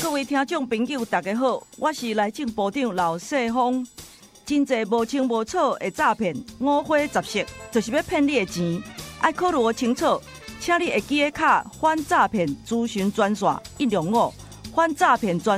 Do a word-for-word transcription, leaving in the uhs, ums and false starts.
各位听众朋友，大家好，我是内政部长老世芳。真侪无清无楚的诈骗，五花十色，就是要骗你的钱。爱考虑清楚，请你会记个卡反诈骗咨询专线一零五反诈骗专